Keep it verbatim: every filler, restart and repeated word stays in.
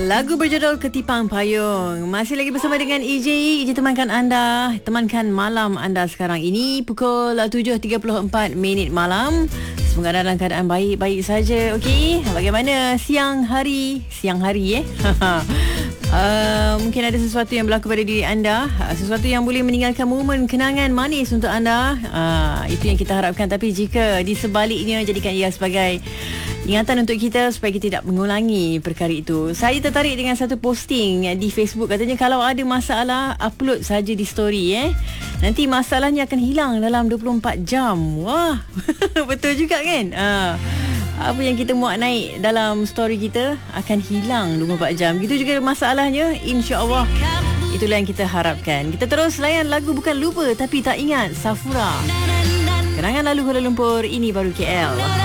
Lagu berjudul Ketipang Payung. Masih lagi bersama dengan E J. E J temankan anda, temankan malam anda sekarang ini pukul tujuh tiga puluh empat minit malam. Semoga anda dalam keadaan baik-baik saja. Okey, bagaimana siang hari? Siang hari eh. Uh, mungkin ada sesuatu yang berlaku pada diri anda, uh, sesuatu yang boleh meninggalkan momen kenangan manis untuk anda. Uh, itu yang kita harapkan. Tapi jika di sebaliknya, jadikan ia sebagai ingatan untuk kita supaya kita tidak mengulangi perkara itu. Saya tertarik dengan satu posting di Facebook. Katanya kalau ada masalah, upload saja di story eh. Nanti masalahnya akan hilang dalam dua puluh empat jam. Wah, betul juga kan? Uh, apa yang kita muat naik dalam story kita akan hilang dua puluh empat jam. Gitu juga masalahnya, insya-Allah. Itulah yang kita harapkan. Kita terus layan lagu Bukan Lupa Tapi Tak Ingat, Safura. Kenangan lalu Kuala Lumpur, ini baru K L.